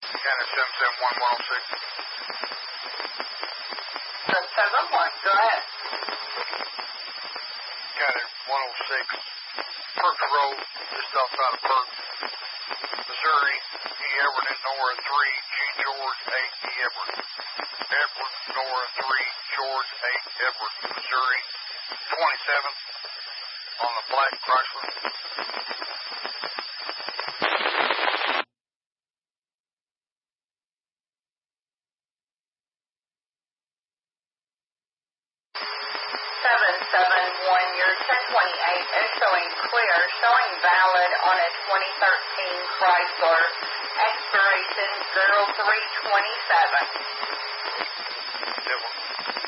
County 771106. 771, go ahead. County 106. Perk Road, just outside of Perk, Missouri. E. Edward and Nora 3, G. George 8, E. Edward. Edward, Nora 3, George 8, Edward, Missouri. 27th on the black Chrysler. 771, your 1028 is showing clear, showing valid on a 2013 Chrysler, expiration 0327.